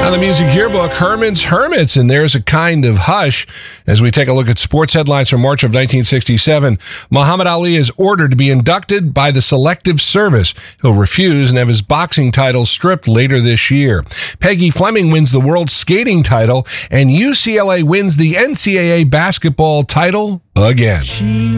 On the Music Yearbook, Herman's Hermits, and there's a kind of hush. As we take a look at sports headlines from March of 1967, Muhammad Ali is ordered to be inducted by the Selective Service. He'll refuse and have his boxing title stripped later this year. Peggy Fleming wins the world skating title, and UCLA wins the NCAA basketball title again.